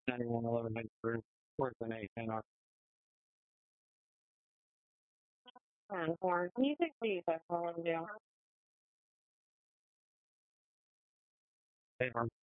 9111 group, where's the nation? Or music, please. That's all I'm doing. Hey,